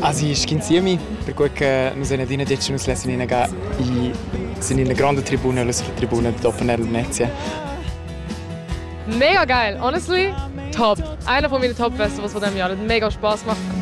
Also ich skinzia mi, per quel che noi siamo in dieci nus lesson in una grande tribuna, la tribuna dopo nel Venezia. Mega geil, honestly, top. Einer von meinen Top-Festivals von diesem Jahr, hat mega Spaß gemacht.